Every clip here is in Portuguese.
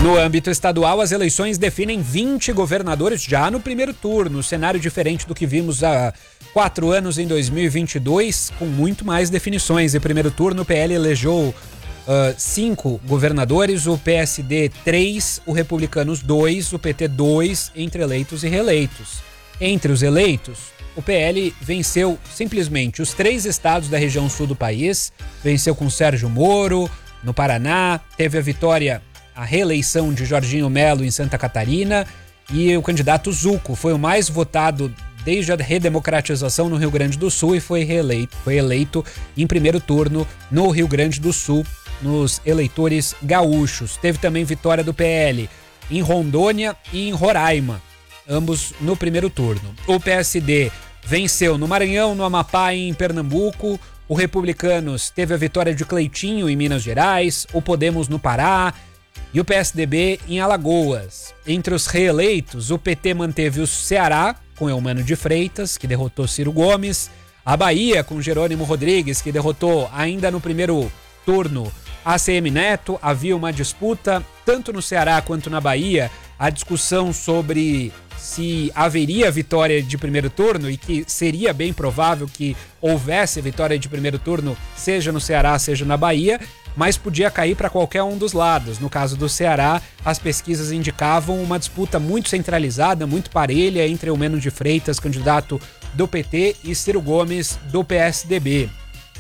No âmbito estadual, as eleições definem 20 governadores já no primeiro turno, cenário diferente do que vimos há 4 anos em 2022, com muito mais definições. Em primeiro turno, o PL elegeu 5 governadores, o PSD 3, o Republicanos 2, o PT 2, entre eleitos e reeleitos. Entre os eleitos, o PL venceu simplesmente os 3 estados da região sul do país, venceu com Sérgio Moro, no Paraná, teve a reeleição de Jorginho Melo em Santa Catarina, e o candidato Zucco foi o mais votado desde a redemocratização no Rio Grande do Sul e foi eleito em primeiro turno no Rio Grande do Sul, nos eleitores gaúchos. Teve também vitória do PL em Rondônia e em Roraima, ambos no primeiro turno. O PSD venceu no Maranhão, no Amapá e em Pernambuco. O Republicanos teve a vitória de Cleitinho em Minas Gerais, o Podemos no Pará e o PSDB em Alagoas. Entre os reeleitos, o PT manteve o Ceará, com Eumano de Freitas, que derrotou Ciro Gomes, a Bahia, com Jerônimo Rodrigues, que derrotou ainda no primeiro turno ACM Neto. Havia uma disputa, tanto no Ceará quanto na Bahia, a discussão sobre se haveria vitória de primeiro turno, e que seria bem provável que houvesse vitória de primeiro turno, seja no Ceará, seja na Bahia, mas podia cair para qualquer um dos lados. No caso do Ceará, as pesquisas indicavam uma disputa muito centralizada, muito parelha entre Eumano de Freitas, candidato do PT, e Ciro Gomes, do PSDB.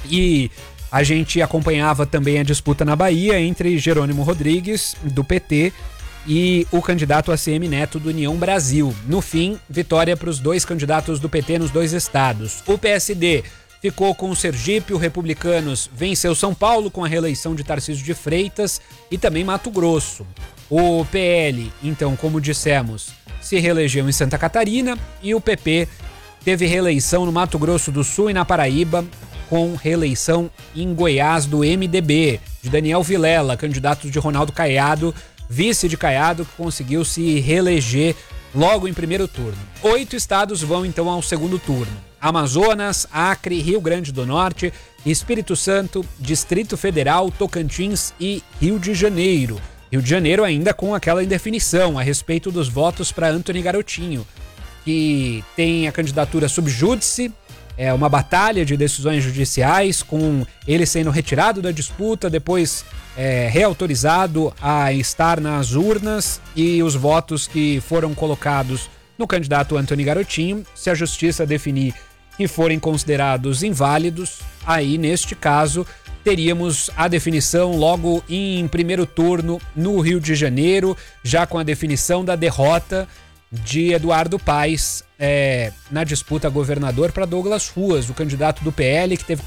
E a gente acompanhava também a disputa na Bahia entre Jerônimo Rodrigues, do PT, e o candidato ACM Neto, do União Brasil. No fim, vitória para os 2 candidatos do PT nos 2 estados. O PSD ficou com o Sergipe, o Republicanos venceu São Paulo com a reeleição de Tarcísio de Freitas e também Mato Grosso. O PL, então, como dissemos, se reelegeu em Santa Catarina, e o PP teve reeleição no Mato Grosso do Sul e na Paraíba, com reeleição em Goiás do MDB, de Daniel Vilela, candidato de Ronaldo Caiado, vice de Caiado, que conseguiu se reeleger logo em primeiro turno. 8 estados vão então ao segundo turno: Amazonas, Acre, Rio Grande do Norte, Espírito Santo, Distrito Federal, Tocantins e Rio de Janeiro. Rio de Janeiro ainda com aquela indefinição a respeito dos votos para Antony Garotinho, que tem a candidatura sub júdice. É uma batalha de decisões judiciais, com ele sendo retirado da disputa, depois reautorizado a estar nas urnas, e os votos que foram colocados no candidato Antony Garotinho, se a justiça definir que forem considerados inválidos, aí neste caso teríamos a definição logo em primeiro turno no Rio de Janeiro, já com a definição da derrota de Eduardo Paes na disputa a governador para Douglas Ruas, o candidato do PL, que teve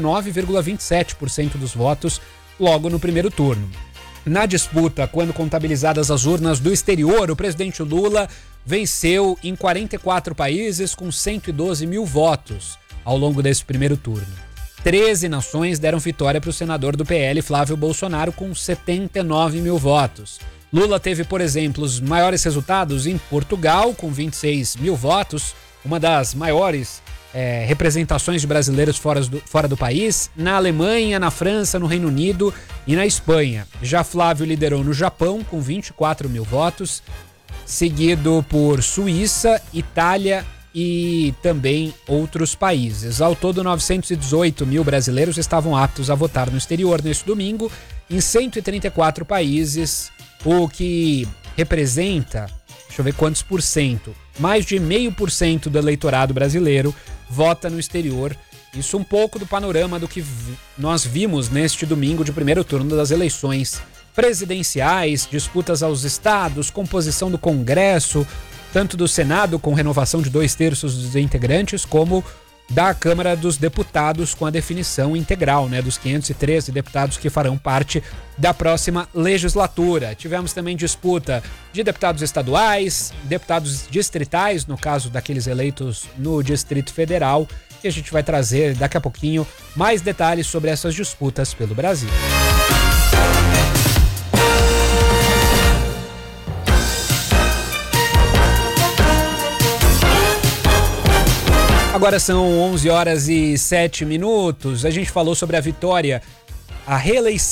49,27% dos votos logo no primeiro turno. Na disputa, quando contabilizadas as urnas do exterior, o presidente Lula venceu em 44 países com 112 mil votos ao longo desse primeiro turno. 13 nações deram vitória para o senador do PL, Flávio Bolsonaro, com 79 mil votos. Lula teve, por exemplo, os maiores resultados em Portugal, com 26 mil votos, uma das maiores representações de brasileiros fora do país, na Alemanha, na França, no Reino Unido e na Espanha. Já Flávio liderou no Japão, com 24 mil votos, seguido por Suíça, Itália e também outros países. Ao todo, 918 mil brasileiros estavam aptos a votar no exterior neste domingo, em 134 países, o que representa, deixa eu ver quantos por cento, mais de 0,5% do eleitorado brasileiro vota no exterior. Isso um pouco do panorama do que nós vimos neste domingo de primeiro turno das eleições presidenciais, disputas aos estados, composição do Congresso, tanto do Senado, com renovação de 2/3 dos integrantes, como da Câmara dos Deputados, com a definição integral, dos 513 deputados que farão parte da próxima legislatura. Tivemos também disputa de deputados estaduais, deputados distritais, no caso daqueles eleitos no Distrito Federal, e a gente vai trazer daqui a pouquinho mais detalhes sobre essas disputas pelo Brasil. Agora são 11h07. A gente falou sobre a vitória, a reeleição